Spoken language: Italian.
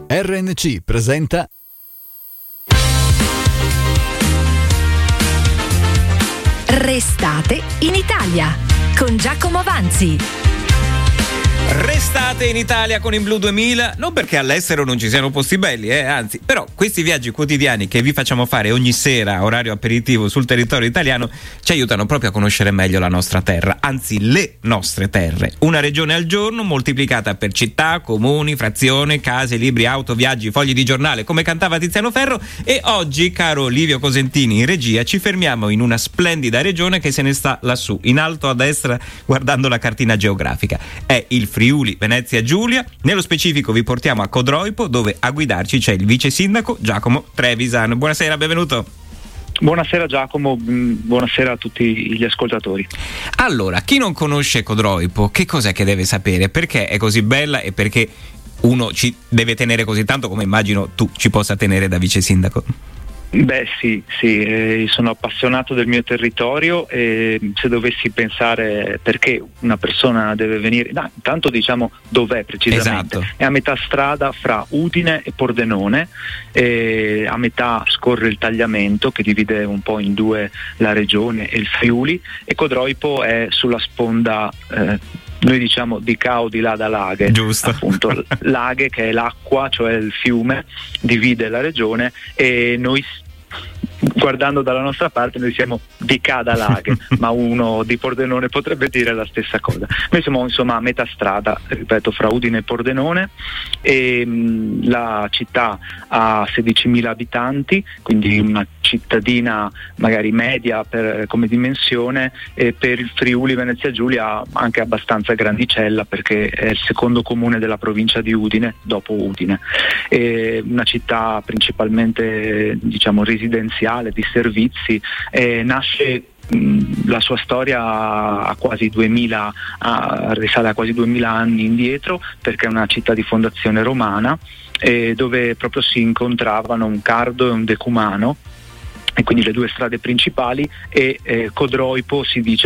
RNC presenta Restate in Italia con Giacomo Vanzi. Restate in Italia con In Blu 2000, non perché all'estero non ci siano posti belli, anzi, però questi viaggi quotidiani che vi facciamo fare ogni sera, orario aperitivo sul territorio italiano, ci aiutano proprio a conoscere meglio la nostra terra, anzi le nostre terre. Una regione al giorno moltiplicata per città, comuni, frazioni, case, libri, auto, viaggi, fogli di giornale, come cantava Tiziano Ferro. E oggi, caro Livio Cosentini in regia, ci fermiamo in una splendida regione che se ne sta lassù, in alto a destra, guardando la cartina geografica. È il Friuli Venezia Giulia. Nello specifico vi portiamo a Codroipo, dove a guidarci c'è il vice sindaco Giacomo Trevisan. Buonasera, benvenuto. Buonasera Giacomo, buonasera a tutti gli ascoltatori. Allora, chi non conosce Codroipo, che cos'è che deve sapere? Perché è così bella e perché uno ci deve tenere così tanto, come immagino tu ci possa tenere da vice sindaco? Beh sì, sono appassionato del mio territorio e se dovessi pensare perché una persona deve venire, intanto diciamo dov'è precisamente. Esatto. È a metà strada fra Udine e Pordenone, a metà scorre il tagliamento che divide un po' in due la regione e il Friuli, e Codroipo è sulla sponda noi diciamo di ca o di là da Laghe. Giusto. Appunto Laghe, che è l'acqua, cioè il fiume, divide la regione, e noi, guardando dalla nostra parte, noi siamo di ca da Laghe, ma uno di Pordenone potrebbe dire la stessa cosa. Noi siamo insomma a metà strada, ripeto, fra Udine e Pordenone, e la città ha 16.000 abitanti, quindi una cittadina magari media come dimensione, e per il Friuli Venezia Giulia anche abbastanza grandicella, perché è il secondo comune della provincia di Udine dopo Udine. È una città principalmente diciamo residenziale, di servizi, nasce la sua storia a quasi 2000, risale a quasi 2000 anni indietro, perché è una città di fondazione romana, dove proprio si incontravano un cardo e un decumano, e quindi le due strade principali, e Codroipo si dice